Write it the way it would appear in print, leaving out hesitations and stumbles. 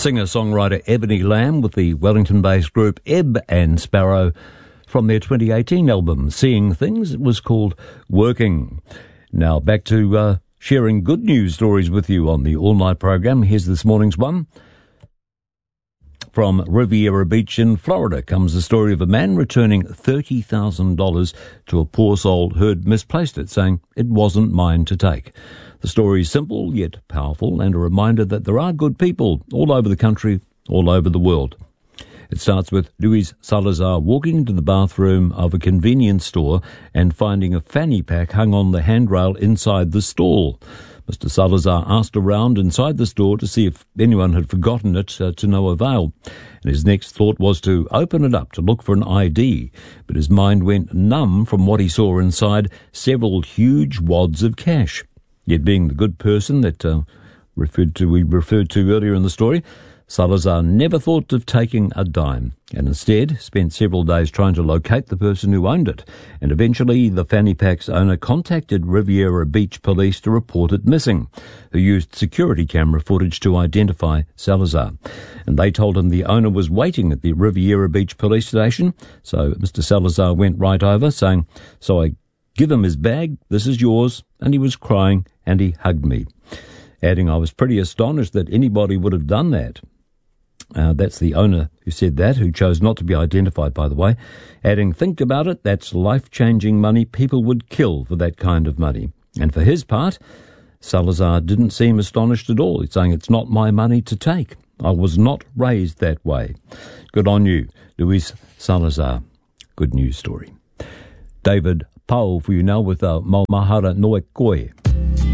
singer-songwriter Ebony Lamb with the Wellington-based group Ebb and Sparrow from their 2018 album, Seeing Things. It was called Working. Now back to sharing good news stories with you on the all-night program. Here's this morning's one. From Riviera Beach in Florida comes the story of a man returning $30,000 to a poor soul who had misplaced it, saying, "It wasn't mine to take." The story is simple yet powerful and a reminder that there are good people all over the country, all over the world. It starts with Luis Salazar walking into the bathroom of a convenience store and finding a fanny pack hung on the handrail inside the stall. Mr. Salazar asked around inside the store to see if anyone had forgotten it, to no avail. And his next thought was to open it up to look for an ID, but his mind went numb from what he saw inside, several huge wads of cash. Yet being the good person that we referred to earlier in the story, Salazar never thought of taking a dime, and instead spent several days trying to locate the person who owned it. And eventually the fanny pack's owner contacted Riviera Beach police to report it missing, who used security camera footage to identify Salazar. And they told him the owner was waiting at the Riviera Beach police station, so Mr. Salazar went right over, saying, "So I give him his bag, this is yours," and he was crying and he hugged me. Adding, "I was pretty astonished that anybody would have done that." That's the owner who said that, who chose not to be identified, by the way. Adding, "Think about it, that's life-changing money. People would kill for that kind of money." And for his part, Salazar didn't seem astonished at all. He's saying, "It's not my money to take. I was not raised that way." Good on you, Luis Salazar. Good news story. David Pau for you now with Maumahara Noe Koe.